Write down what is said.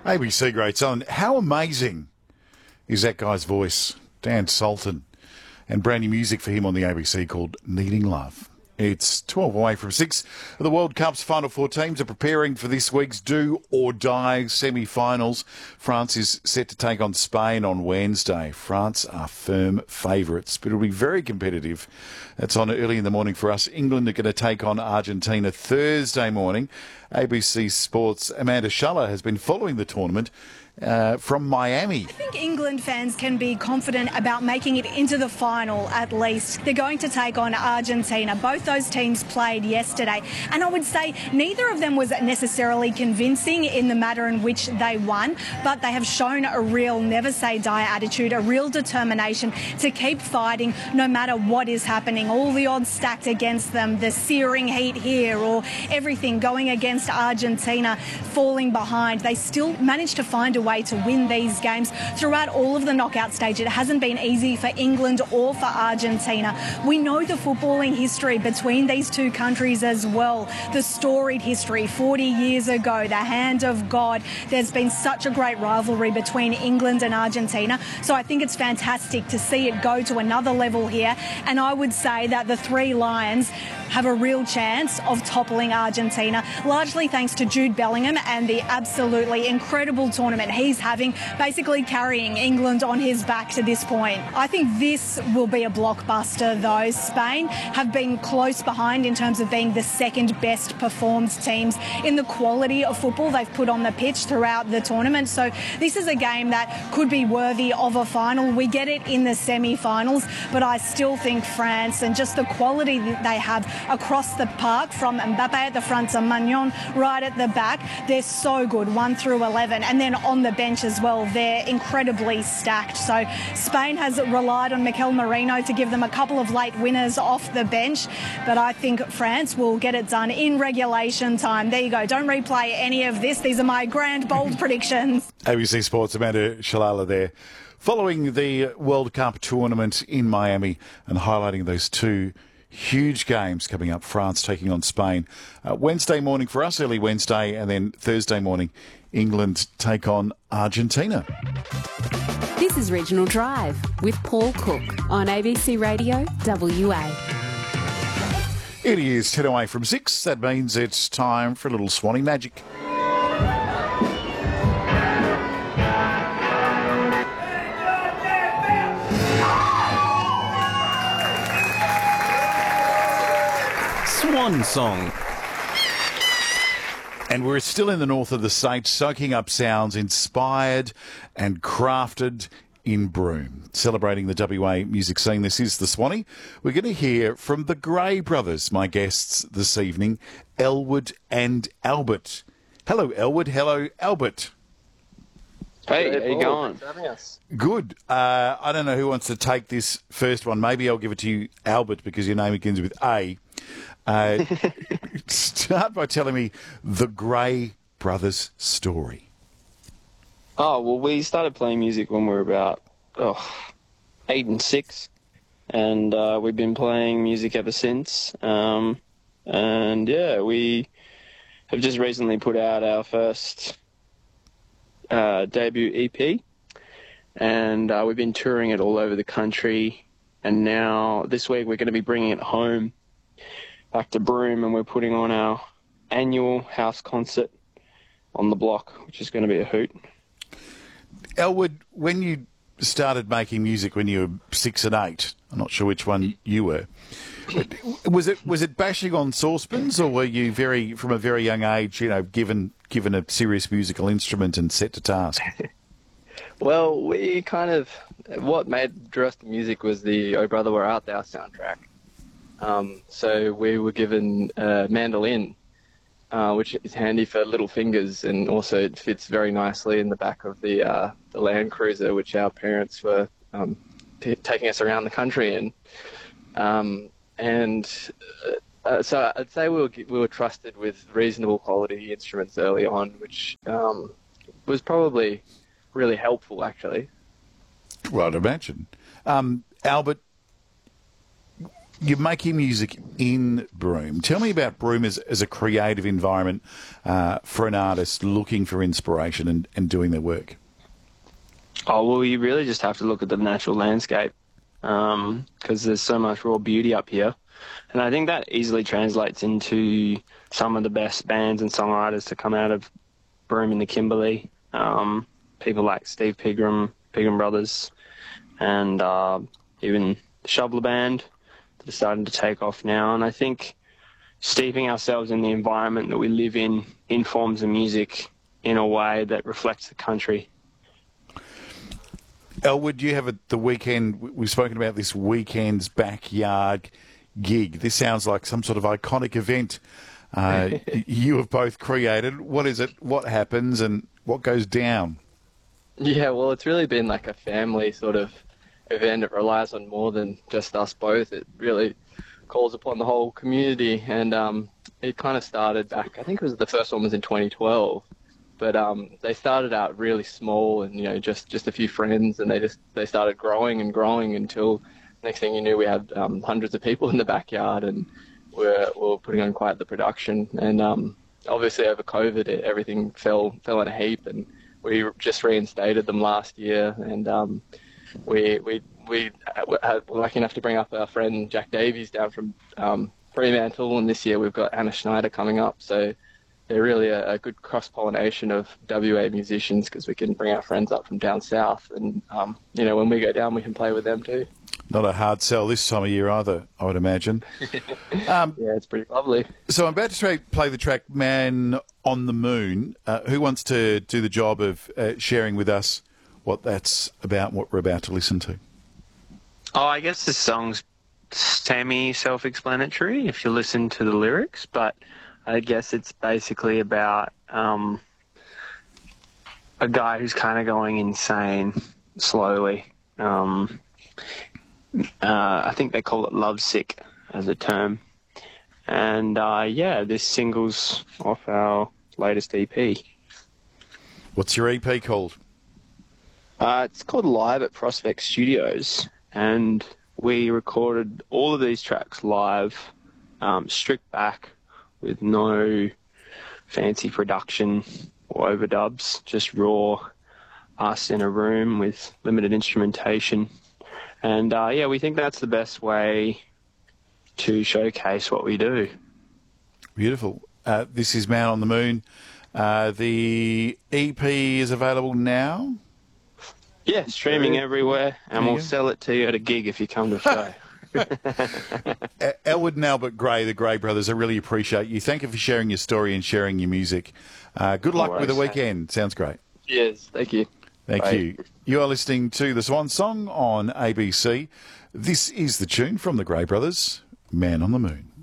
ABC Great Southern. How amazing is that guy's voice, Dan Sultan, and brand new music for him on the ABC called Needing Love. It's 12 away from 6. The World Cup's final four teams are preparing for this week's do-or-die semi-finals. France is set to take on Spain on Wednesday. France are firm favourites, but it'll be very competitive. That's on early in the morning for us. England are going to take on Argentina Thursday morning. ABC Sports' Amanda Schuller has been following the tournament from Miami. I think England fans can be confident about making it into the final at least. They're going to take on Argentina. Both those teams played yesterday, and I would say neither of them was necessarily convincing in the manner in which they won, but they have shown a real never say die attitude, a real determination to keep fighting no matter what is happening. All the odds stacked against them, the searing heat here, or everything going against Argentina falling behind. They still managed to find a way to win these games throughout all of the knockout stage. It hasn't been easy for England or for Argentina. We know the footballing history between these two countries as well. The storied history 40 years ago, the hand of God. There's been such a great rivalry between England and Argentina. So I think it's fantastic to see it go to another level here. And I would say that the Three Lions have a real chance of toppling Argentina, largely thanks to Jude Bellingham and the absolutely incredible tournament he's having, basically carrying England on his back to this point. I think this will be a blockbuster though. Spain have been close behind in terms of being the second best performed teams in the quality of football they've put on the pitch throughout the tournament. So this is a game that could be worthy of a final. We get it in the semi-finals, but I still think France and just the quality that they have across the park, from Mbappe at the front to Magnon right at the back, they're so good, 1 through 11. And then on the bench as well, they're incredibly stacked. So Spain has relied on Mikel Merino to give them a couple of late winners off the bench, but I think France will get it done in regulation time. There you go. Don't replay any of this. These are my grand, bold predictions. ABC Sports' Amanda Shalala there, following the World Cup tournament in Miami and highlighting those two huge games coming up. France taking on Spain Wednesday morning for us, early Wednesday, and then Thursday morning England take on Argentina. This is Regional Drive with Paul Cook on ABC Radio WA. It is 10 away from 6. That means it's time for a little Swanee magic. Swan song. And we're still in the north of the state, soaking up sounds inspired and crafted in Broome, celebrating the WA music scene. This is the Swanee. We're going to hear from the Gray brothers, my guests this evening, Elwood and Albert. Hello, Elwood. Hello, Albert. Hey, how you going? Good. I don't know who wants to take this first one. Maybe I'll give it to you, Albert, because your name begins with A. Start by telling me the Gray brothers' story. Oh, well, we started playing music when we were about 8 and 6, and we've been playing music ever since. And yeah, we have just recently put out our first debut EP, and we've been touring it all over the country. And now this week we're going to be bringing it home back to Broome, and we're putting on our annual house concert on the block, which is going to be a hoot. Elwood, when you started making music when you were 6 and 8, I'm not sure which one you were, was it bashing on saucepans, or were you from a very young age, given a serious musical instrument and set to task? Well, we what drew us to music was the Oh Brother Where Art Thou soundtrack. So we were given a mandolin, which is handy for little fingers, and also it fits very nicely in the back of the Land Cruiser, which our parents were taking us around the country in. So I'd say we were trusted with reasonable quality instruments early on, which was probably really helpful, actually. Well, I'd imagine. Albert, You're making music in Broome. Tell me about Broome as a creative environment for an artist looking for inspiration and doing their work. Oh, well, you really just have to look at the natural landscape because there's so much raw beauty up here. And I think that easily translates into some of the best bands and songwriters to come out of Broome and the Kimberley. People like Steve Pigram Brothers, and even the Shoveler Band that are starting to take off now. And I think steeping ourselves in the environment that we live in informs the music in a way that reflects the country. Elwood, you have the weekend, we've spoken about this weekend's backyard gig. This sounds like some sort of iconic event you have both created. What is it? What happens and what goes down? Yeah, well, it's really been like a family sort of event. It relies on more than just us both. It really calls upon the whole community, and it kind of started back, I think it was the first one was in 2012, but they started out really small and, you know, just a few friends, and they started growing and growing until next thing you knew we had hundreds of people in the backyard, and we're putting on quite the production. And obviously over COVID, everything fell in a heap, and we just reinstated them last year, and we were lucky enough to bring up our friend Jack Davies down from Fremantle, and this year we've got Anna Schneider coming up. So they're really a good cross-pollination of WA musicians, because we can bring our friends up from down south, and you know, when we go down we can play with them too. Not a hard sell this time of year either, I would imagine. Yeah, it's pretty lovely. So I'm about to play the track Man on the Moon. Who wants to do the job of sharing with us what that's about and what we're about to listen to? Oh, I guess this song's semi-self-explanatory if you listen to the lyrics, but I guess it's basically about a guy who's kind of going insane slowly. I think they call it lovesick as a term. And yeah, this single's off our latest EP. What's your EP called? It's called Live at Prospect Studios, and we recorded all of these tracks live, stripped back with no fancy production or overdubs, just raw, us in a room with limited instrumentation. And yeah, we think that's the best way to showcase what we do. Beautiful. This is Man on the Moon. The EP is available now? Yeah, streaming everywhere, and we'll sell it to you at a gig if you come to a show. Elwood and Albert Gray, the Gray brothers, I really appreciate you. Thank you for sharing your story and sharing your music. Good luck with the weekend. Sounds great. Cheers. Thank you. Thank you. You are listening to The Swan Song on ABC. This is the tune from the Gray brothers, Man on the Moon.